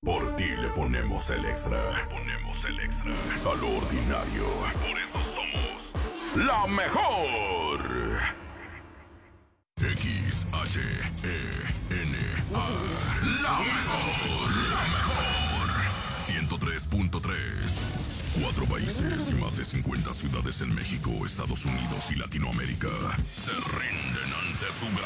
Por ti le ponemos el extra. Le ponemos el extra. A lo ordinario. Por eso somos la mejor. XHENA. La mejor. La mejor. 103.3. 4 países y más de 50 ciudades en México, Estados Unidos y Latinoamérica se rinden ante su gran